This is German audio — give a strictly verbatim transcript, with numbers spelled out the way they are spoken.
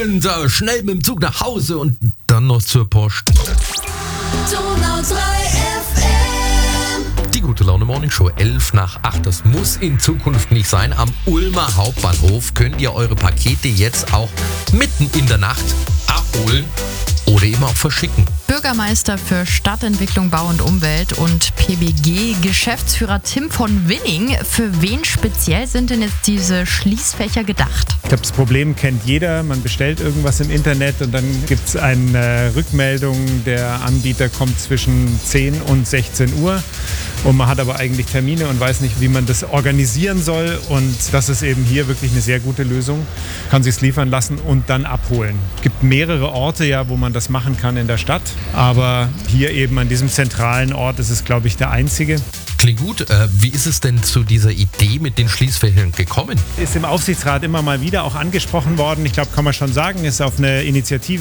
und äh, schnell mit dem Zug nach Hause und dann noch zur Post. Donau drei F M. Die gute Laune Morning Show, elf nach acht. Das muss in Zukunft nicht sein. Am Ulmer Hauptbahnhof könnt ihr eure Pakete jetzt auch mitten in der Nacht abholen oder eben auch verschicken. Bürgermeister für Stadtentwicklung, Bau und Umwelt und P B G-Geschäftsführer Tim von Winning. Für wen speziell sind denn jetzt diese Schließfächer gedacht? Ich glaube, das Problem kennt jeder. Man bestellt irgendwas im Internet und dann gibt es eine Rückmeldung, der Anbieter kommt zwischen zehn und sechzehn Uhr. Und man hat aber eigentlich Termine und weiß nicht, wie man das organisieren soll. Und das ist eben hier wirklich eine sehr gute Lösung. Kann sich es liefern lassen und dann abholen. Es gibt mehrere Orte, ja, wo man das machen kann in der Stadt. Aber hier eben an diesem zentralen Ort ist es, glaube ich, der einzige. Klingt gut. Äh, wie ist es denn zu dieser Idee mit den Schließfächern gekommen? Ist im Aufsichtsrat immer mal wieder auch angesprochen worden. Ich glaube, kann man schon sagen, ist auf eine Initiative